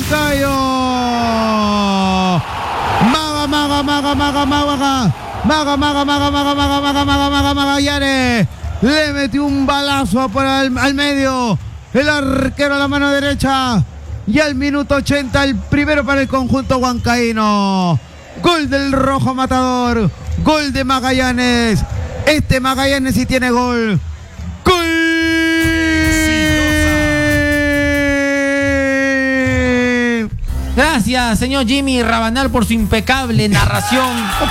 Huancayo. Magallanes le metió un balazo al medio. El arquero a la mano derecha. Y al minuto 80 el primero para el conjunto huancaíno. Gol del Rojo Matador. Gol de Magallanes. Este Magallanes sí tiene gol. ¡Gol! Gracias, señor Jimmy Rabanal, por su impecable narración.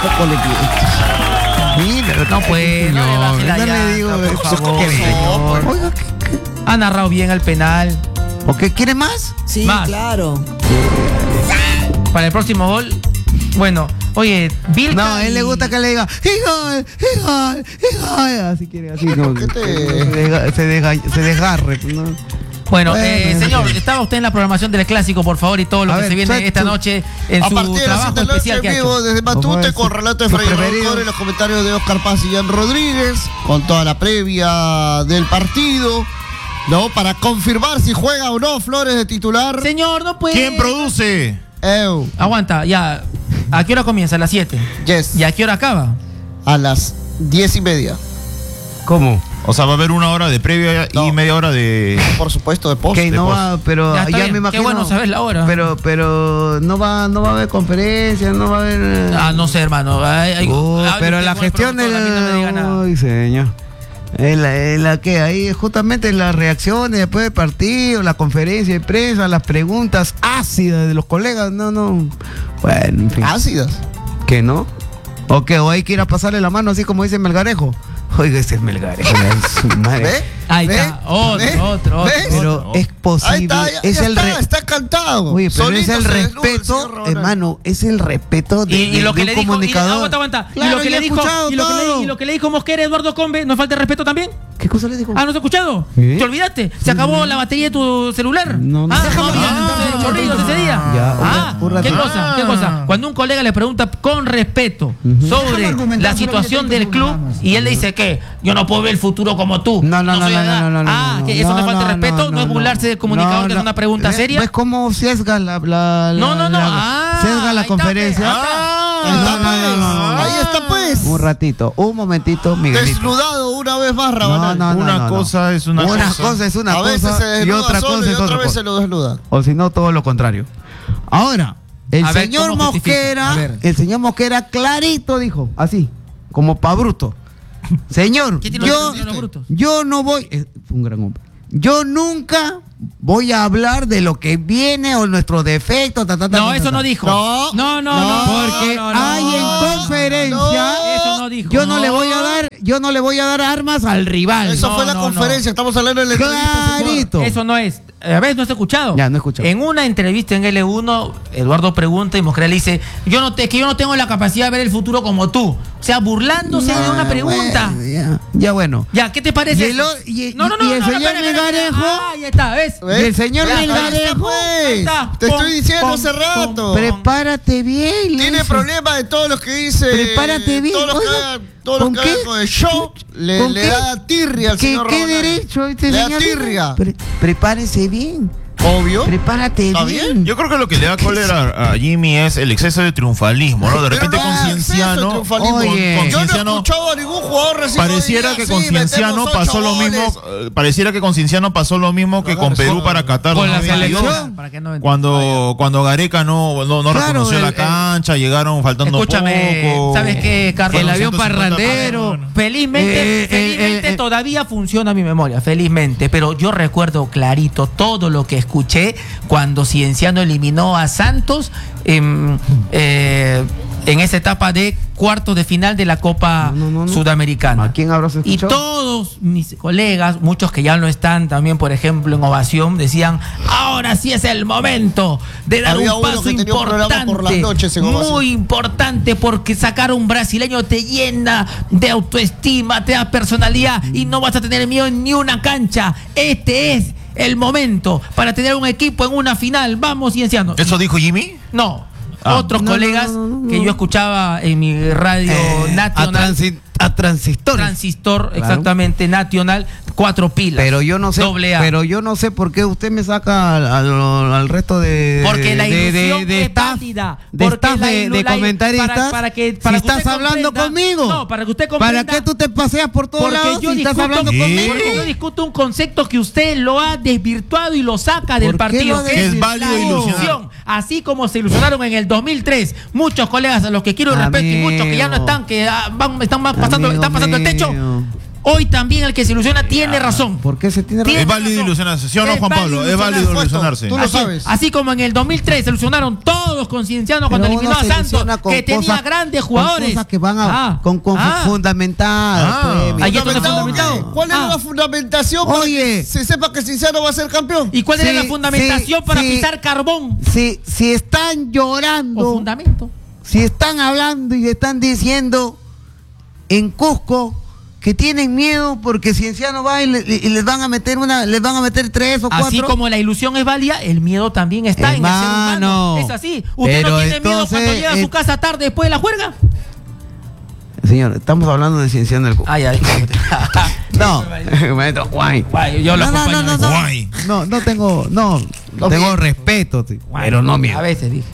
No puede, no le digo, por favor, señor. Oiga, ha narrado bien el penal. ¿O qué quiere más? Sí, más. Claro. Para el próximo gol, bueno, oye, Vilca. No, a él le gusta que le diga ¡Gol! Así quiere, así no. Se desgarre, ¿no? Bueno, señor, estaba usted en la programación del Clásico, por favor, y todo lo que se viene esta noche en su trabajo especial que ha hecho. Desde Matute, con relato de Fray Roncor y los comentarios de Oscar Paz y Jan Rodríguez, con toda la previa del partido, ¿no? Para confirmar si juega o no Flores de titular. Señor, no puede. ¿Quién produce? Aguanta, ya. ¿A qué hora comienza? A las 7. Yes. ¿Y a qué hora acaba? A las 10:30. ¿Cómo? O sea, va a haber una hora de previa y media hora de... Por supuesto, de post. Que no va, pero ya me imagino. Qué bueno saber la hora. Pero no va a haber conferencia, no va a haber. No sé, hermano. Pero la gestión del. Ay, señor. La que ahí justamente las reacciones después del partido, la conferencia de prensa, las preguntas ácidas de los colegas, no. Bueno, en fin. ¿Ácidas? ¿Que no? ¿O hay que ir a pasarle la mano así como dice Melgarejo? Oiga, ese es Melgarejo. ¿Ve? Ahí está, otro. Pero es posible. Está cantado. Oye, pero Solito es el respeto, hermano, es el respeto de lo que un le dijo, comunicador. Aguanta. Claro, y lo que le dijo Mosquera a Eduardo Combe, ¿no falta de respeto también? ¿Qué cosa le dijo? ¿No te has escuchado? ¿Sí? ¿Te olvidaste? ¿Se acabó la batería de tu celular? No. Había chorrillos ese día. Ya, ¿Qué cosa? Cuando un colega le pregunta con respeto sobre la situación del club y él le dice que yo no puedo ver el futuro como tú. No. Que eso me falta de respeto, no es burlarse del comunicador, que es una pregunta seria. ¿Ves cómo sesga sesga la conferencia? Ahí está pues. Un ratito, un momentito, Miguelito. Desnudado una vez más, Rabanal. Una cosa es una cosa. Una cosa es una a veces cosa se desnuda y otra solo cosa y es otra otra vez cosa. se lo desnuda. O si no, todo lo contrario. Ahora, el señor Mosquera clarito dijo, así, como pa' bruto. Señor, yo no voy, fue un gran hombre. Yo nunca voy a hablar de lo que viene o nuestros defectos. Eso no dijo. No. Porque hay en conferencia. Eso no dijo. Yo no le voy a dar armas al rival. Eso fue la conferencia. Estamos hablando de la entrevista. Clarito. Eso no es. A ver, ¿no has escuchado? Ya, no he escuchado. En una entrevista en L1, Eduardo pregunta y Mosquera le dice, yo no tengo la capacidad de ver el futuro como tú. O sea, burlándose de una pregunta. Bueno. Ya, ¿qué te parece? Y el señor Melgarejo. Ahí está, ¿ves? Y el señor Melgarejo. Te estoy diciendo hace rato. Prepárate bien. Tiene problemas de todos los que dice. Prepárate bien. Todos los que hagan con el show le da tirria al señor ¿Qué Rabanal. derecho este le señor? da tirria. Prepárese bien. Obvio. Prepárate bien. Yo creo que lo que le da cólera a Jimmy es el exceso de triunfalismo, ¿no? De repente con Cienciano. Yo no he escuchado a ningún jugador recién. Pareciera que con Cienciano pasó lo mismo. Pareciera que con Cienciano pasó lo mismo que con Perú para Qatar. Con la selección. Cuando Gareca no reconoció la cancha, llegaron faltando poco. ¿Sabes qué, Carlos? El avión parrandero. Felizmente todavía funciona mi memoria, felizmente. Pero yo recuerdo clarito todo lo que escuché cuando Cienciano eliminó a Santos en esa etapa de cuartos de final de la Copa Sudamericana. ¿A quién habrás escuchado? Y todos mis colegas, muchos que ya no están también, por ejemplo, en Ovación, decían, ahora sí es el momento de dar un paso importante, por las noches en Ovación. muy importante, porque sacar a un brasileño te llena de autoestima, te da personalidad y no vas a tener miedo en ni una cancha. Este es el momento para tener un equipo en una final. Vamos, Cienciano. ¿Eso dijo Jimmy? No. Otros colegas que yo escuchaba en mi radio nacional. A Transistor. Transistor, claro. Exactamente, nacional, 4 pilas. Pero yo no sé, AA. pero yo no sé por qué usted me saca al resto de porque la ilusión de es staff, válida. de Porque staff de comentaristas. para que si estás usted hablando comprenda- conmigo. No, para que usted comprenda. ¿Para qué tú te paseas por todos Porque lados yo si estás discuto, hablando conmigo? porque yo discuto un concepto que usted lo ha desvirtuado y lo saca del ¿Por qué partido. lo que es válido la ilusionar? ilusión. Así como se ilusionaron en el 2003, muchos colegas a los que quiero y respeto y muchos que ya no están, que están pasando el techo. Hoy también el que se ilusiona tiene razón. ¿Por qué se tiene razón? Es válido ilusionarse, ¿sí o no, Es Juan Pablo? válido Es válido ilusionarse. ilusionarse. Tú lo sabes. Así como en el 2003 se ilusionaron todos con Cienciano cuando Pero eliminó uno a se Santos, ilusiona con que tenía cosas- grandes con jugadores. cosas que van a, con fundamentadas. Ah. pues, mi Ahí está hermano. fundamentado. ¿Cuál es la fundamentación para Oye. que se sepa que Cienciano va a ser campeón? ¿Y cuál era Sí, la fundamentación sí, para sí. pisar carbón? Si están ¿O llorando, fundamento? si están hablando y están diciendo en Cusco que tienen miedo porque Cienciano va y les van a meter les van a meter 3 o 4. Así como la ilusión es válida, el miedo también está en el ser humano. Hermano, Es así. ¿Usted pero no tiene miedo entonces, cuando llega a su casa tarde después de la juerga? Señor, estamos hablando de Cienciano del Cusco. Ay, ay. No, maestro Juan. Guay, yo lo acompaño. no. Guay. No tengo respeto, sí, Guay, pero no miedo. A veces dije.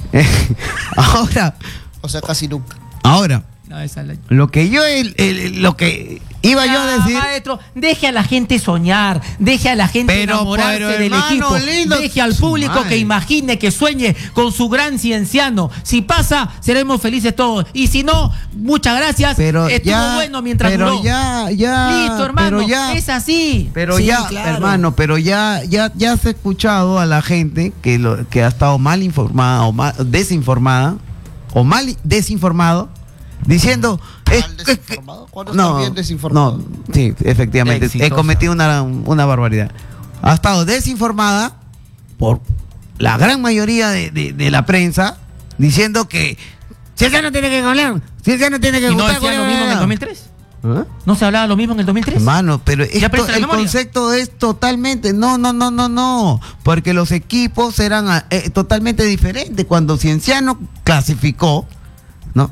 O sea, casi nunca. Ahora, No, esa es la- lo que yo lo que iba yo a decir. Maestro, deje a la gente soñar, deje a la gente Pero, enamorarse del hermano, equipo, lindo, deje al su público madre. que imagine, que sueñe con su gran Cienciano. Si pasa, seremos felices todos. Y si no, muchas gracias. Pero estuvo ya, bueno mientras pero duró. ya, Listo, hermano, pero ya, es así. pero Sí, ya, claro. hermano, pero ya se ha escuchado a la gente que ha estado mal informada o mal desinformada o mal desinformado diciendo ¿Mal desinformado? ¿Cuándo está bien desinformado? No, sí, efectivamente, he Exitosa. cometido una barbaridad. Ha estado desinformada por la gran mayoría de la prensa diciendo que Cienciano tiene que golear, Cienciano tiene que ¿Y no gustar, decían lo mismo en el 2003? ¿Ah? ¿No se hablaba lo mismo en el 2003? Hermano, pero ¿Ya presta la el memoria? concepto es totalmente, no, porque los equipos eran totalmente diferentes. Cuando Cienciano clasificó, ¿no?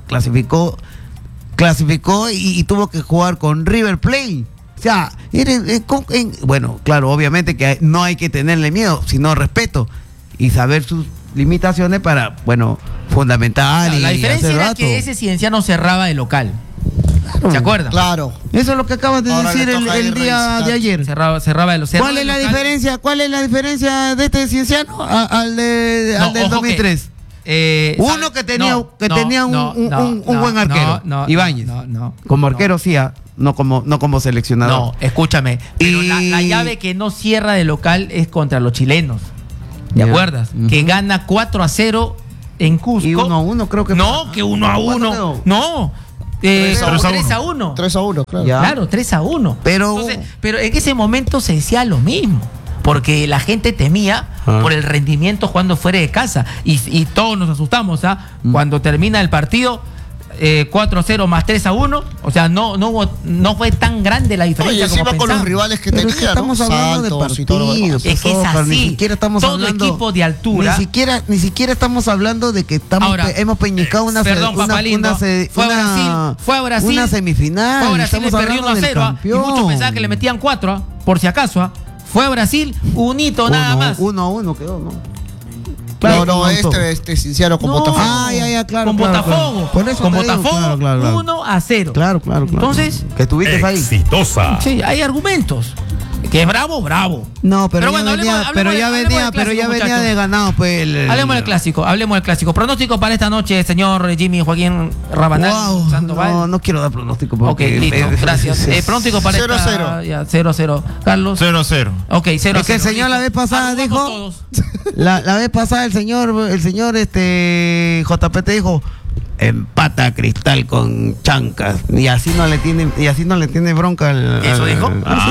Clasificó y tuvo que jugar con River Plate. O sea, bueno, claro, obviamente que no hay que tenerle miedo, sino respeto y saber sus limitaciones para, bueno, fundamentar La y diferencia hacer era rato. que ese Cienciano cerraba el local. ¿Se acuerdan? Claro. Eso es lo que acabas de Ahora decir le toca el ir día revisitar. de ayer. Cerraba el ¿Cuál es la local. diferencia? ¿Cuál es la diferencia de este Cienciano al del No, ojo que, 2003? Uno que tenía un buen arquero, Ibáñez. Como arquero sí, no como seleccionador. No, escúchame. Pero Y- la llave que no cierra de local es contra los chilenos. ¿Te Ya. acuerdas? Ujú. Que gana 4-0 en Cusco. Y 1-1 creo que No, fue. que 1-1. ¿Cuánto quedó? No. 3-1. 3-1, claro. Ya. Claro, 3-1. Pero- Entonces, pero en ese momento se decía lo mismo. Porque la gente temía por el rendimiento jugando fuera de casa. Y todos nos asustamos, ¿ah? Cuando termina el partido, 4-0 más 3-1. O sea, no fue tan grande la Oye, diferencia como encima con los pensábamos. rivales que Pero tenía, es que estamos ¿no? hablando Santos de y todo lo demás. partidos. Es que es Oscar, así. Ni siquiera estamos Todo hablando, equipo de altura. Ni siquiera estamos hablando de que Ahora, hemos peñicado una perdón, Papalindo, fue a Brasil, una semifinal. Fue a Brasil, le Estamos perdió hablando del 1-0, y campeón. muchos pensaban que le metían 4, por si acaso. Fue a Brasil, un hito nada más. 1-1 quedó, ¿no? No, este Cienciano con No. Botafogo. Ya, claro. Con claro, Botafogo. claro. Por eso Con te digo, Botafogo, claro. 1-0. Claro. Entonces, que estuviste ahí. Exitosa. sí, hay argumentos. Que es bravo. No, pero Pero bueno, hablemos del venía clásico, de muchachos. ganado, pues. Hablemos del clásico. Pronóstico para esta noche, señor Jimmy Joaquín Rabanal. Wow, Sandoval. no quiero dar pronóstico. Ok, Porque listo, gracias. Pronóstico para 0-0. esta... 0-0. Carlos. 0-0. Ok, 0-0. Es que el señor la vez pasada Arrugamos dijo- todos. La vez pasada el señor JP te dijo empata Cristal con Chancas y así no le tiene bronca al ¿Eso dijo?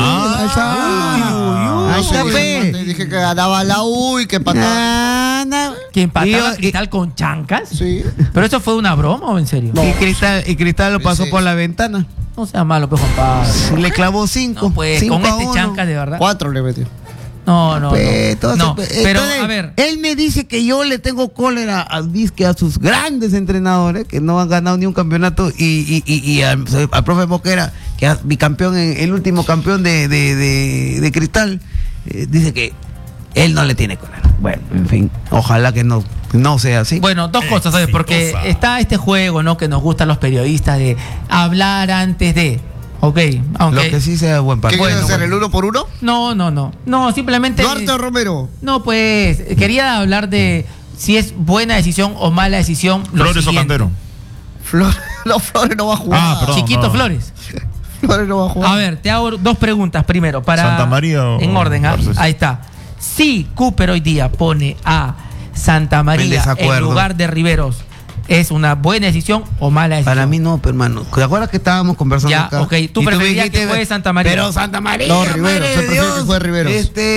Ahí está, pe. Te dije que ganaba la U y que empataba. Que empataba Y- Cristal con Chancas. Sí. ¿Pero eso fue una broma o en serio? Y Cristal lo pasó Sí. por la ventana. No sea malo, pues, Juan Pablo. Le clavó 5. No, pues, con este Chancas, de verdad. 4 le metió. No. Entonces, Pero, a ver. Él me dice que yo le tengo cólera a sus grandes entrenadores que no han ganado ni un campeonato y al profe Mosquera, que es bicampeón, el último campeón de Cristal, dice que él no le tiene cólera. Bueno, en fin, ojalá que no sea así. Bueno, dos cosas, ¿sabes? Porque está este juego, ¿no? Que nos gusta a los periodistas de hablar antes de. Ok, aunque. Lo que sí sea buen ¿Qué partido. quieres hacer, el 1 por 1? No, simplemente. Duarte o Romero. No, pues, quería hablar de si es buena decisión o mala decisión. Flores o Cantero. Flores no va a jugar. Perdón, Chiquito no. Flores. Flores no va a jugar. A ver, te hago dos preguntas primero. Para, Santa María o en orden, Garcés. ahí está. Si Cooper hoy día pone a Santa María en lugar de Riveros, ¿es una buena decisión o mala decisión? Para mí no, pero hermano. ¿Te acuerdas que estábamos conversando Ya, acá? ok. Tú Y preferirías dijiste, que juegue Santa María. Pero Santa María. No, Riveros, madre se de prefiere Dios. que juegue Riveros.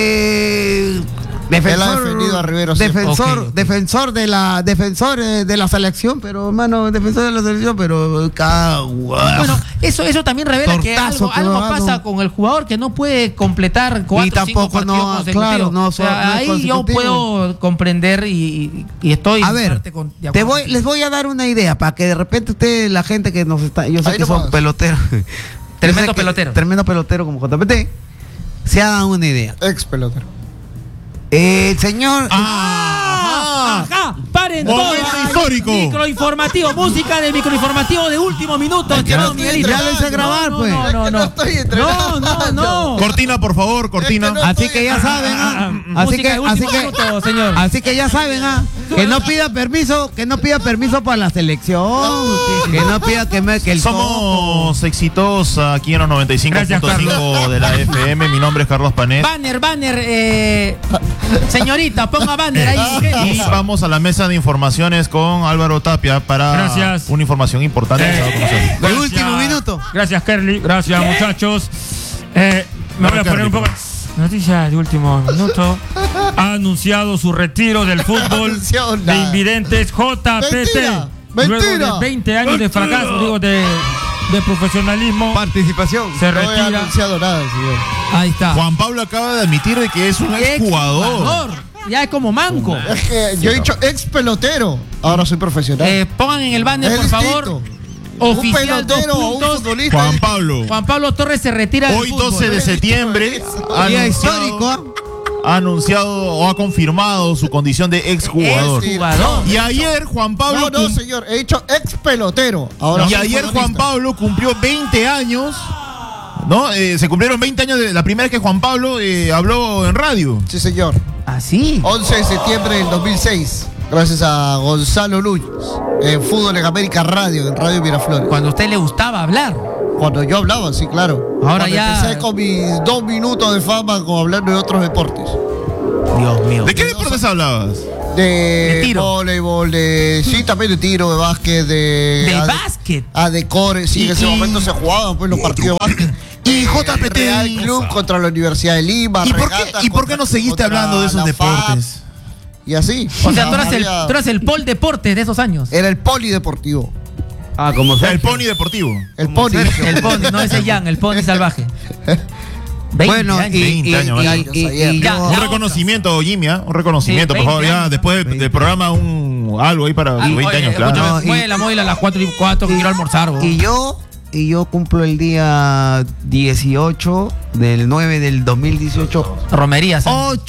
Él ha defendido a Riveros siempre. Defensor de la selección, pero hermano, defensor de la selección, pero Bueno, eso también revela que Tortazo algo que pasa con el jugador que no puede completar 4 o 5 tampoco partidos no, consecutivos. claro, no, O sea, no es ahí yo consecutivo. puedo comprender y estoy A ver, de acuerdo. les voy a dar una idea para que de repente usted, la gente que nos está, yo sé Ahí que son nomás. peloteros, Tremendo pelotero. tremendo pelotero como JPT, se hagan una idea. Ex pelotero. El señor Ajá, paren Momento todo. histórico. Microinformativo, música de microinformativo de último minuto. Es que no estimado estoy Miguelito. ya lo hice grabar, No, pues. no, Es que no, no estoy entrenando. no. Cortina, por favor, cortina. Es que Así que ya saben, Música de último minuto, señor. así que ya saben, que no pida permiso para la selección, que no pida que el Somos exitosos aquí en los 95.5 de la FM. Mi nombre es Carlos Panet. Banner, señorita, ponga banner ahí. Y vamos a la mesa de informaciones con Álvaro Tapia para Gracias. una información importante. que se va a conocer. de Gracias. último minuto. Gracias, Kerly. Gracias, muchachos. Me voy a poner un poco. Noticias de último minuto. Ha anunciado su retiro del fútbol Anunciado de nada. invidentes JPT. Mentira, Luego mentira. de 20 años de fracaso, digo, de profesionalismo, Participación. se No he retira. anunciado nada, señor. Ahí está. Juan Pablo acaba de admitir de que es un exjugador. Ya es como manco. Es que yo he dicho ex pelotero. Ahora soy profesional. Pongan en el banner, Es por favor. distinto. Oficial, un 2 pelotero o un puntos. futbolista. Juan Pablo. Juan Pablo Torres se retira del Hoy fútbol. 12 de septiembre Día histórico. ha anunciado o ha confirmado su condición de exjugador. Exjugador. Y ayer Juan Pablo No, señor. He dicho ex pelotero. Ahora y soy ayer Juan futbolista. Pablo cumplió 20 años. ¿No? Se cumplieron 20 años de la primera vez que Juan Pablo habló en radio. Sí, señor. Así. 11 de septiembre del 2006. Gracias a Gonzalo Núñez. En Fútbol en América Radio, en Radio Miraflores. Cuando a usted le gustaba hablar. Cuando yo hablaba, sí, claro. Ahora Cuando ya- empecé con mis 2 minutos de fama como hablando de otros deportes. Dios mío. ¿De qué deportes hablabas? De tiro. voleibol, sí, también de tiro, de básquet, De básquet. de core, sí, en ese momento se jugaban pues los partidos de básquet. Y JPT. Real Club contra la Universidad de Lima. ¿Y por regatas qué no contra- seguiste contra hablando de esos la FAP, deportes? Y así. O sea, tú Había- eras el Pol Deportes de esos años. Era el polideportivo. Como El pony deportivo. El pony. El pony, no ese Jan, el pony salvaje. 20 Bueno, años. 20 años, ¿vale? ayer. Ya, Un reconocimiento, Jimmy, ¿ah? Un reconocimiento, Sí, por favor. 20 Ya años. después del programa, algo ahí para sus 20 años, claro. Escúchame, muévela a las 4:04 que quiero almorzar. bo. Y yo cumplo el día 18 del 9 del 2018. Romerías.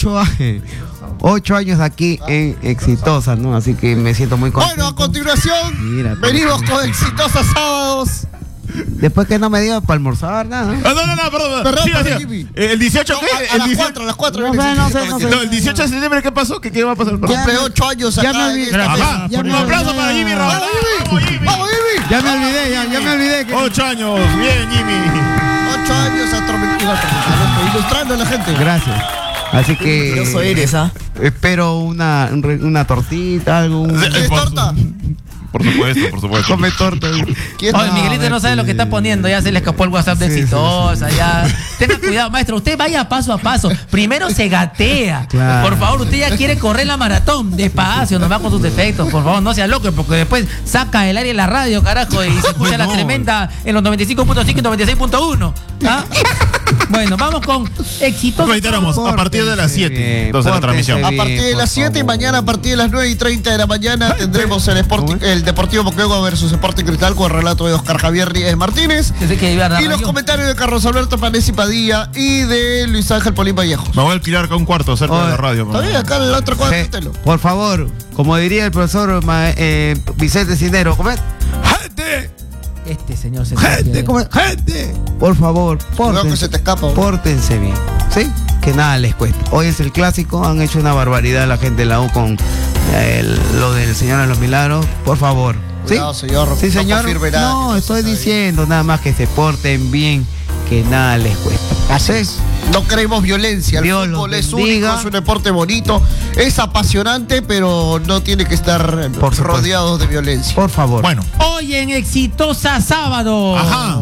8 años aquí en Exitosa, ¿no? Así que me siento muy contento. Bueno, a continuación, Mira, venimos con Exitosa Sábados. Después que no me dio para almorzar, nada. No, perdón. Perdón, Siga, siga. Jimmy. ¿El 18 No, qué? a El las 18 4, a las 4. No sé, no sé. No, el 18 de septiembre, ¿qué pasó? ¿Qué va a pasar? Cumple 8 años Ya acá. me en olvidé. esta Gracias. mesa. Ajá, Ya un me aplauso olvidé. para Jimmy Raúl. ¡Vamos, Jimmy! ¡Vamos, Jimmy! Ya me olvidé. 8 años, bien, Jimmy. 8 años atormentando, ilustrando a la gente. Gracias. Así que Curioso eres, ¿ah? espero una tortita, algo. ¿Quieres torta? Por supuesto. Come torta. ¿Quieres? Oye, Miguelito no sabe lo que está poniendo, ya se le escapó el WhatsApp de Sí, Exitosa, ya. Tenga cuidado, maestro, usted vaya paso a paso. Primero se gatea. Claro. Por favor, usted ya quiere correr la maratón. Despacio, no va con sus defectos, por favor, no sea loco, porque después saca el aire de la radio, carajo, y se escucha la tremenda en los 95.5 y 96.1. ¿Ah? Bueno, vamos con exitoso. Reiteramos, a partir de las 7. Entonces la transmisión. A partir de las 7 y mañana a partir de las 9:30 de la mañana tendremos el Deportivo Moquegua versus Sporting Cristal con el relato de Oscar Javier Ríez Martínez. Y los comentarios de Carlos Alberto Panesi Padilla y de Luis Ángel Polín Vallejos. Me voy a alquilar acá un cuarto cerca de la radio. Todavía acá en la otra cuadra, mételo. Por favor, como diría el profesor Vicente Cisneros, ¿cómo es? ¡Gente! Este señor se ¡Gente! ¿Cómo es? ¡Gente! Por favor, Cuidado que se te escapa. pórtense bien. ¿Sí? Que nada les cuesta. Hoy es el clásico, han hecho una barbaridad la gente de la U con lo del Señor de los Milagros. Por favor. ¿Sí? Cuidado, señor. Sí, señor. confirme nada, No, estoy diciendo nada más que se porten bien, que nada les cuesta. Así es. No queremos violencia. El Dios fútbol los es bendiga. único, es un deporte bonito, es apasionante, pero no tiene que estar Por supuesto. rodeados de violencia. Por favor. Bueno, Hoy en Exitosa Sábado. Ajá.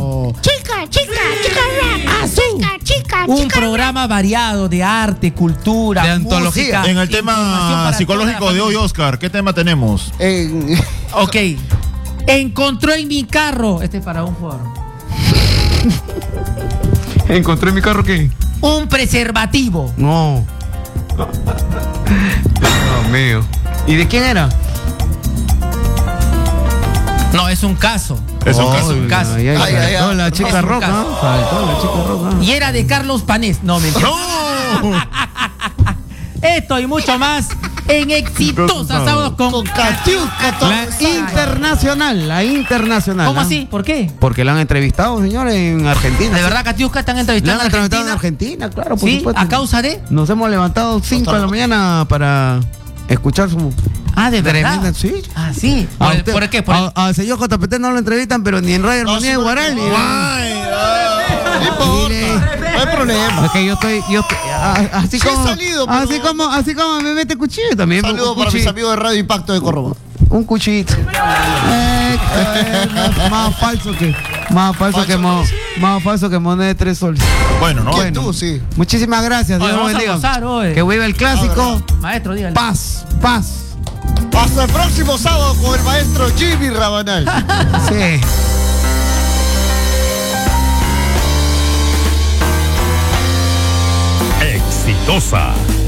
Un programa variado de arte, cultura, De antología. música, en el información tema para psicológico toda la de hoy, familia. Oscar, ¿qué tema tenemos? Ok. Encontró en mi carro. Este es para un jugador. ¿Encontré mi carro qué? Un preservativo. No. Dios mío. ¿Y de quién era? No, es un caso. Es un caso. un caso. Ay, Ay, ay, faltó ay. la Es chica un roca. caso. Faltó la chica roca. Y era de Carlos Panés. No, mentira. ¡No! Esto y mucho más en Exitosa Sábados Con con Catiusca, La internacional, la internacional. ¿Cómo ¿ah? así? ¿Por qué? Porque la han entrevistado, señores, en Argentina. ¿De verdad, Catiusca, están La entrevistando han a entrevistado en Argentina? Argentina, claro, por Sí, supuesto. a causa de. Nos hemos levantado 5 de la mañana para escuchar su Ah, de verdad. tremenda. Sí. Ah, sí. A ¿Por, usted- por qué? Por el- Al señor JPT no lo entrevistan, pero ni en Radio No, Armonía sí, de no, Guarali. no. No importa, no hay problema. Es que yo estoy así Sí he como, salido, pero- así como me mete cuchillo también. Saludos un para mis cuchillo. amigos de Radio Impacto de Córdoba. Un cuchito. Más falso que moneda de 3 soles. Bueno, ¿no? ¿Quién tú? Sí. Muchísimas gracias. Oye, Dios lo vamos a bendiga. gozar hoy. Que viva el clásico. Maestro, dígale. Paz, paz. Hasta el próximo sábado con el maestro Jimmy Rabanal. Sí. Exitosa.